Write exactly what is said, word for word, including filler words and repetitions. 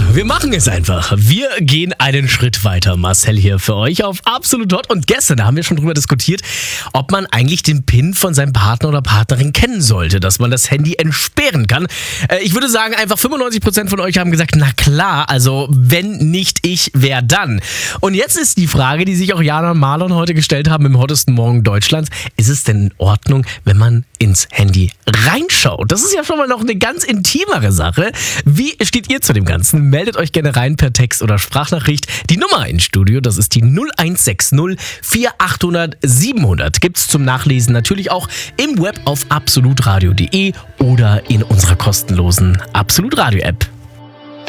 Wir machen es einfach. Wir gehen einen Schritt weiter. Marcel hier für euch auf Absolut Hot. Und gestern, da haben wir schon drüber diskutiert, ob man eigentlich den PIN von seinem Partner oder Partnerin kennen sollte, dass man das Handy entsperren kann. Äh, ich würde sagen, einfach fünfundneunzig Prozent von euch haben gesagt, na klar, also wenn nicht ich, wer dann? Und jetzt ist die Frage, die sich auch Jana und Marlon heute gestellt haben im hottesten Morgen Deutschlands. Ist es denn in Ordnung, wenn man ins Handy reinschaut? Das ist ja schon mal noch eine ganz intimere Sache. Wie steht ihr zu dem Ganzen? Meldet euch gerne rein per Text oder Sprachnachricht. Die Nummer ins Studio, das ist die null eins sechs null vier achthundert siebenhundert. Gibt's zum Nachlesen natürlich auch im Web auf absolutradio punkt de oder in unserer kostenlosen Absolut Radio App.